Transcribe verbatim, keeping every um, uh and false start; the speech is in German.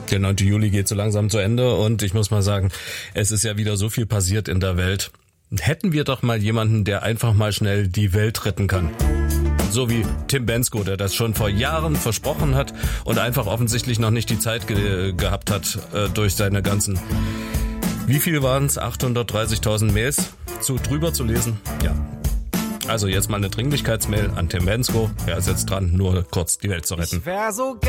Der neunte Juli geht so langsam zu Ende und ich muss mal sagen, es ist ja wieder so viel passiert in der Welt. Hätten wir doch mal jemanden, der einfach mal schnell die Welt retten kann. So wie Tim Bendzko, der das schon vor Jahren versprochen hat und einfach offensichtlich noch nicht die Zeit ge- gehabt hat, äh, durch seine ganzen, wie viel waren es, achthundertdreißigtausend Mails zu, drüber zu lesen. Ja. Also jetzt mal eine Dringlichkeitsmail an Tim Bendzko. Er ist jetzt dran, nur kurz die Welt zu retten. Ich wär so